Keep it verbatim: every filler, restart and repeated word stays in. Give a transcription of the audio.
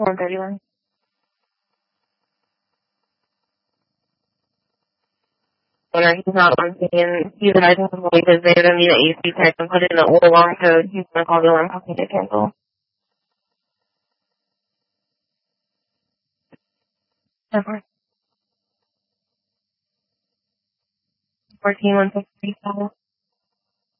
one thirty-one. Owner, he's not working. He's advising employees that they're going to need an A C tech and put in an old alarm code. He's going to call the alarm company to cancel. Number fourteen one six three five.